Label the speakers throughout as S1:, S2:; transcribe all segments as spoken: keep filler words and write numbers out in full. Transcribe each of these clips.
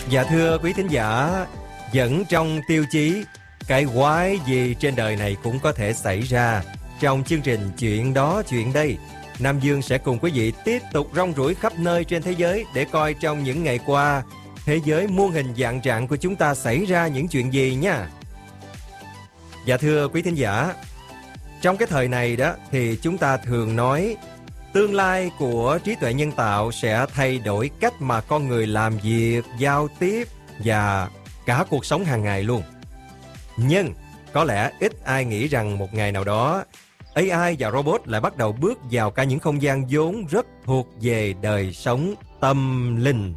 S1: Dạ thưa quý thính giả, vẫn trong tiêu chí cái quái gì trên đời này cũng có thể xảy ra. Trong chương trình Chuyện Đó Chuyện Đây, Nam Dương sẽ cùng quý vị tiếp tục rong ruổi khắp nơi trên thế giới để coi trong những ngày qua thế giới muôn hình vạn trạng của chúng ta xảy ra những chuyện gì nha. Dạ thưa quý thính giả, trong cái thời này đó thì chúng ta thường nói tương lai của trí tuệ nhân tạo sẽ thay đổi cách mà con người làm việc, giao tiếp và cả cuộc sống hàng ngày luôn. Nhưng có lẽ ít ai nghĩ rằng một ngày nào đó a i và robot lại bắt đầu bước vào cả những không gian vốn rất thuộc về đời sống tâm linh.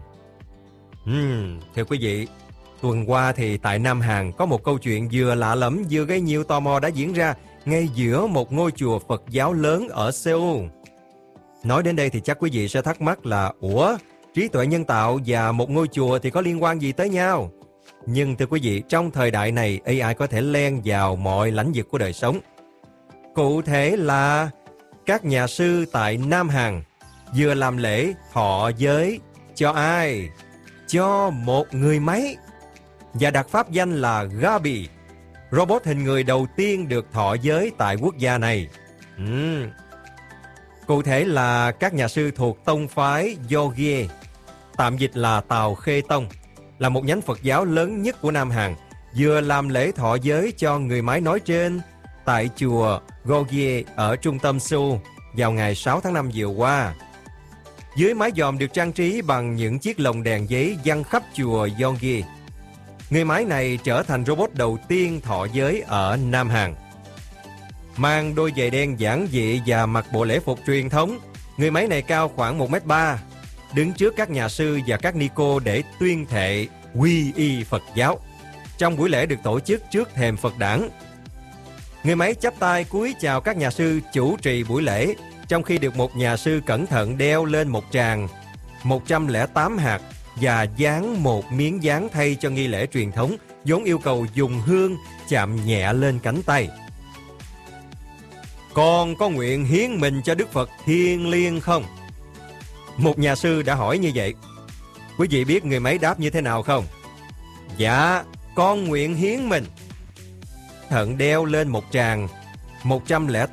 S1: Uhm, thưa quý vị, tuần qua thì tại Nam Hàn có một câu chuyện vừa lạ lẫm vừa gây nhiều tò mò đã diễn ra ngay giữa một ngôi chùa Phật giáo lớn ở Seoul. Nói đến đây thì chắc quý vị sẽ thắc mắc là ủa, trí tuệ nhân tạo và một ngôi chùa thì có liên quan gì tới nhau? Nhưng thưa quý vị, trong thời đại này a i có thể len vào mọi lĩnh vực của đời sống. Cụ thể là các nhà sư tại Nam Hàn vừa làm lễ thọ giới cho ai? Cho một người máy và đặt pháp danh là Gabi, robot hình người đầu tiên được thọ giới tại quốc gia này. Uhm. Cụ thể là các nhà sư thuộc tông phái Yogye, tạm dịch là Tào Khê Tông, là một nhánh Phật giáo lớn nhất của Nam Hàn, vừa làm lễ thọ giới cho người máy nói trên tại chùa Gogye ở trung tâm Seoul vào ngày sáu tháng năm vừa qua. Dưới mái dòm được trang trí bằng những chiếc lồng đèn giấy giăng khắp chùa Yogye. Người máy này trở thành robot đầu tiên thọ giới ở Nam Hàn. Mang đôi giày đen giản dị và mặc bộ lễ phục truyền thống, người máy này cao khoảng một mét ba, đứng trước các nhà sư và các ni cô để tuyên thệ quy y Phật giáo. Trong buổi lễ được tổ chức trước thềm Phật đản, người máy chắp tay cúi chào các nhà sư chủ trì buổi lễ, trong khi được một nhà sư cẩn thận đeo lên một tràng một trăm lẻ tám hạt và dán một miếng dán thay cho nghi lễ truyền thống vốn yêu cầu dùng hương chạm nhẹ lên cánh tay. Con có nguyện hiến mình cho Đức Phật thiêng liêng không? Một nhà sư đã hỏi như vậy. Quý vị biết người máy đáp như thế nào không? Dạ, con nguyện hiến mình. Thận đeo lên một tràng một trăm lẻ